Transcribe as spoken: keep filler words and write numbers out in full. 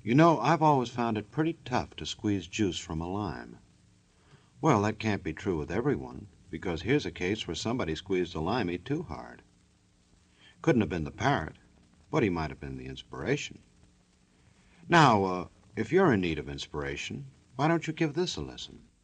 You know, I've always found it pretty tough to squeeze juice from a lime. Well, that can't be true with everyone, because here's a case where somebody squeezed a limey too hard. Couldn't have been the parrot, but he might have been the inspiration. Now, uh, if you're in need of inspiration, why don't you give this a listen?